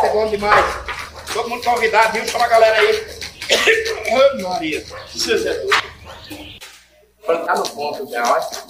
é bom demais. Todo mundo convidado, viu? Chama a galera aí. Maria. Agora tá no ponto já, olha.